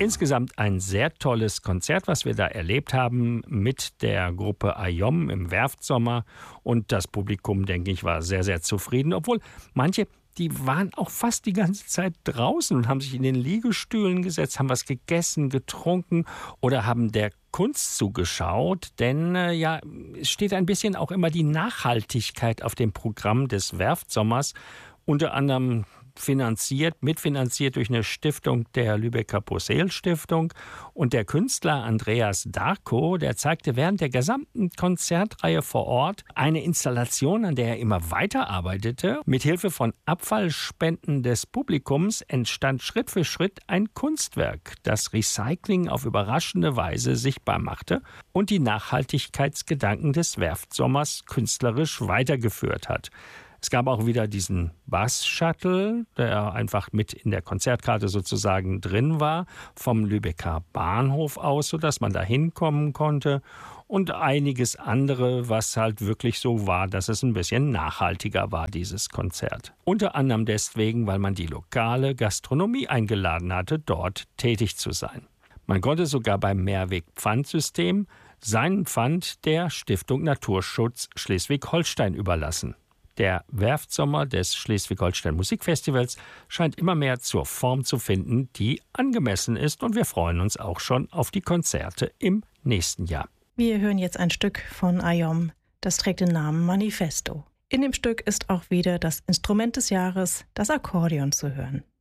Insgesamt ein sehr tolles Konzert, was wir da erlebt haben mit der Gruppe Ayom im Werftsommer. Und das Publikum, denke ich, war sehr, sehr zufrieden. Obwohl manche, die waren auch fast die ganze Zeit draußen und haben sich in den Liegestühlen gesetzt, haben was gegessen, getrunken oder haben der Kunst zugeschaut. Denn es steht ein bisschen auch immer die Nachhaltigkeit auf dem Programm des Werftsommers. Unter anderem mitfinanziert durch eine Stiftung der Lübecker Possehl-Stiftung. Und der Künstler Andreas Darko, der zeigte während der gesamten Konzertreihe vor Ort eine Installation, an der er immer weiterarbeitete. Mithilfe von Abfallspenden des Publikums entstand Schritt für Schritt ein Kunstwerk, das Recycling auf überraschende Weise sichtbar machte und die Nachhaltigkeitsgedanken des Werftsommers künstlerisch weitergeführt hat. Es gab auch wieder diesen Bus-Shuttle, der einfach mit in der Konzertkarte sozusagen drin war, vom Lübecker Bahnhof aus, sodass man da hinkommen konnte. Und einiges andere, was halt wirklich so war, dass es ein bisschen nachhaltiger war, dieses Konzert. Unter anderem deswegen, weil man die lokale Gastronomie eingeladen hatte, dort tätig zu sein. Man konnte sogar beim Mehrweg-Pfandsystem seinen Pfand der Stiftung Naturschutz Schleswig-Holstein überlassen. Der Werftsommer des Schleswig-Holstein Musikfestivals scheint immer mehr zur Form zu finden, die angemessen ist, und wir freuen uns auch schon auf die Konzerte im nächsten Jahr. Wir hören jetzt ein Stück von Ayom, das trägt den Namen Manifesto. In dem Stück ist auch wieder das Instrument des Jahres, das Akkordeon, zu hören.